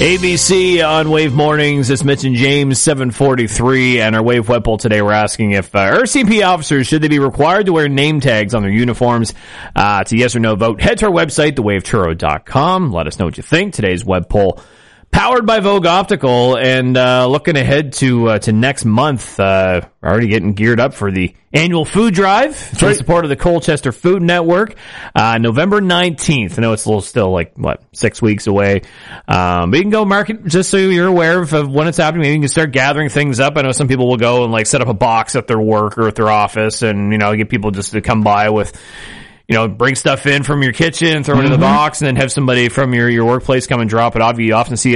ABC on Wave Mornings. It's Mitch and James, 743. And our Wave Web Poll today, we're asking if RCMP officers, should they be required to wear name tags on their uniforms? It's a yes or no vote. Head to our website, thewavechurro.com. Let us know what you think. Today's web poll powered by Vogue Optical, and looking ahead to next month. Already getting geared up for the annual food drive in support of the Colchester Food Network. November 19th. I know it's still 6 weeks away. But you can go mark it just so you're aware of when it's happening. Maybe you can start gathering things up. I know some people will go and set up a box at their work or at their office and, get people just to come by with, bring stuff in from your kitchen, throw it in the box, and then have somebody from your workplace come and drop it off. You often see